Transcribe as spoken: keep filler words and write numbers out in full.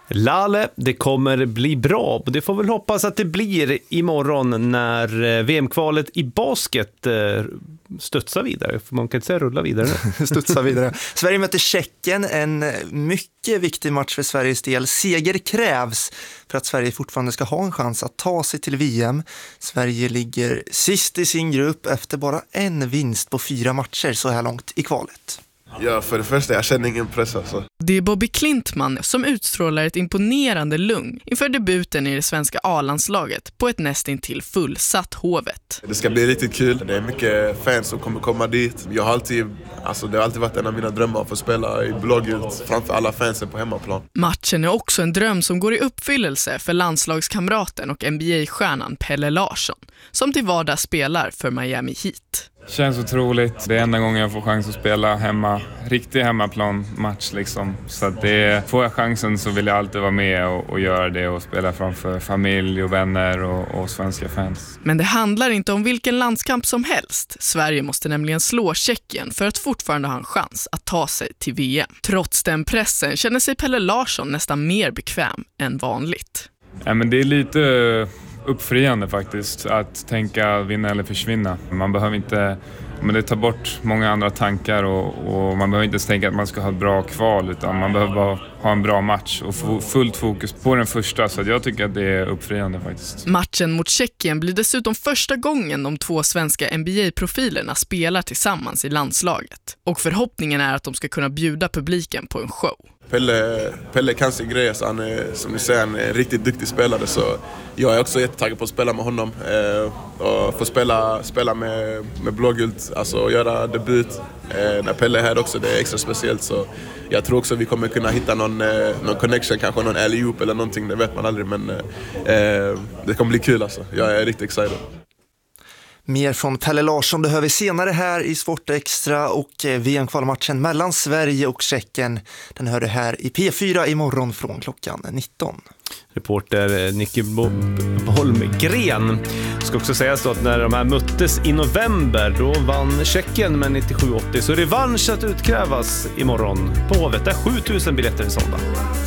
Lale, det kommer bli bra. Det får väl hoppas att det blir imorgon när V M-kvalet i basket studsar vidare. För man kan inte säga rulla vidare. Studsar vidare. Sverige möter Tjeckien, en mycket viktig match för Sveriges del. Seger krävs för att Sverige fortfarande ska ha en chans att ta sig till V M. Sverige ligger sist i sin grupp efter bara en vinst på fyra matcher så här långt i kvalet. Ja, för det första, jag känner ingen press alltså. Det är Bobby Klintman som utstrålar ett imponerande lugn inför debuten i det svenska A-landslaget på ett nästintill fullsatt Hovet. Det ska bli riktigt kul. Det är mycket fans som kommer komma dit. Jag har alltid, alltså det har alltid varit en av mina drömmar att få spela i blågult framför alla fansen på hemmaplan. Matchen är också en dröm som går i uppfyllelse för landslagskamraten och N B A-stjärnan Pelle Larsson, som till vardag spelar för Miami Heat. Känns otroligt. Det är enda gången jag får chans att spela hemma. Riktig hemmaplan-match liksom. Så att det, får jag chansen så vill jag alltid vara med och, och göra det och spela framför familj och vänner och, och svenska fans. Men det handlar inte om vilken landskamp som helst. Sverige måste nämligen slå Tjeckien för att fortfarande ha en chans att ta sig till V M. Trots den pressen känner sig Pelle Larsson nästan mer bekväm än vanligt. Ja, men det är lite uppfriande faktiskt att tänka vinna eller försvinna. Man behöver inte, men det tar bort många andra tankar och, och man behöver inte ens tänka att man ska ha ett bra kval, utan man behöver bara ha en bra match och få fullt fokus på den första, så jag tycker att det är uppfriande faktiskt. Matchen mot Tjeckien blir dessutom första gången de två svenska N B A-profilerna spelar tillsammans i landslaget, och förhoppningen är att de ska kunna bjuda publiken på en show. Pelle, Pelle kan sin grej, så han är, som du säger, han är en riktigt duktig spelare, så jag är också jättetaggad på att spela med honom eh, och få spela, spela med, med blågult, alltså göra debut eh, när Pelle är här också. Det är extra speciellt, så jag tror också vi kommer kunna hitta någon, eh, någon connection, kanske någon alley-oop eller någonting, det vet man aldrig, men eh, det kommer bli kul alltså. Jag är riktigt excited. Mer från Pelle Larsson det hör vi senare här i Sport Extra, och V M-kvalmatchen mellan Sverige och Tjeckien, den hör du här i P fyra imorgon från klockan nitton. Reporter Nicky Holmgren. Ska också sägas då att när de här möttes i november, då vann Tjeckien med nittiosju åttio, så revansch att utkrävas imorgon på Hovet. Där sjutusen biljetter är sålda.